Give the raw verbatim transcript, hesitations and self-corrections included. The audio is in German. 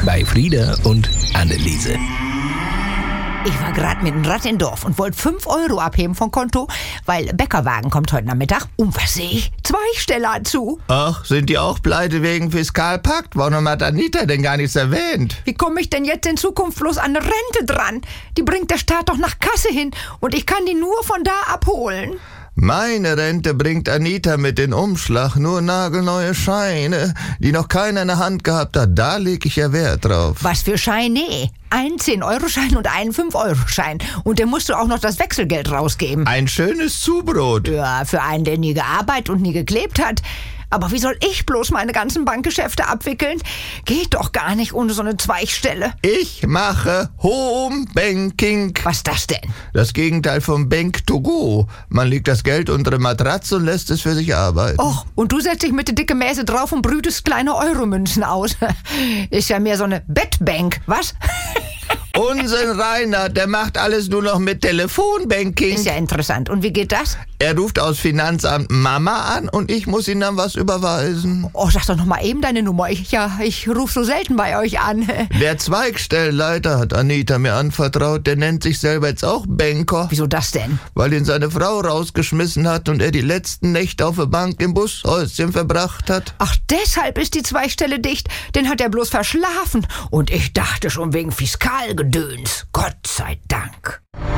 bei Frieda und Anneliese. Ich war gerade mit dem Rad im Dorf und wollte fünf Euro abheben vom Konto, weil Bäckerwagen kommt heute Nachmittag. Und was sehe ich? Zwei zu. Ach, sind die auch pleite wegen Fiskalpakt? Warum hat Anita denn gar nichts erwähnt? Wie komme ich denn jetzt in Zukunft bloß an eine Rente dran? Die bringt der Staat doch nach Kasse hin und ich kann die nur von da abholen. Meine Rente bringt Anita mit in Umschlag nur nagelneue Scheine, die noch keiner in der Hand gehabt hat. Da leg ich ja Wert drauf. Was für Scheine? Ein zehn-Euro-Schein und einen fünf-Euro-Schein. Und dann musst du auch noch das Wechselgeld rausgeben. Ein schönes Zubrot. Ja, für einen, der nie gearbeitet und nie geklebt hat. Aber wie soll ich bloß meine ganzen Bankgeschäfte abwickeln? Geht doch gar nicht ohne so eine Zweigstelle. Ich mache Home Banking. Was ist das denn? Das Gegenteil vom Bank to go. Man legt das Geld unter eine Matratze und lässt es für sich arbeiten. Och, und du setzt dich mit der dicke Mäse drauf und brütest kleine Euromünzen aus. Ist ja mehr so eine Bettbank, was? Unsinn Rainer, der macht alles nur noch mit Telefonbanking. Ist ja interessant. Und wie geht das? Er ruft aus Finanzamt Mama an und ich muss ihm dann was überweisen. Oh, sag doch noch mal eben deine Nummer. Ich, ja, ich rufe so selten bei euch an. Der Zweigstellenleiter hat Anita mir anvertraut. Der nennt sich selber jetzt auch Banker. Wieso das denn? Weil ihn seine Frau rausgeschmissen hat und er die letzten Nächte auf der Bank im Bushäuschen verbracht hat. Ach, deshalb ist die Zweigstelle dicht. Den hat er bloß verschlafen. Und ich dachte schon wegen Fiskalgedöns. Gott sei Dank.